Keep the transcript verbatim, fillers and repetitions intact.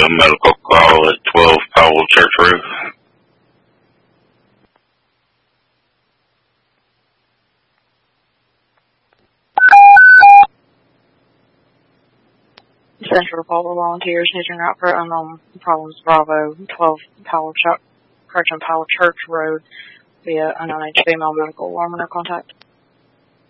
a medical call at twelve Powell Church Road. Central Powell Volunteers needing route for unknown problems. Bravo, twelve Powell Church, Powell Church Road via unknown age female medical alarm under contact.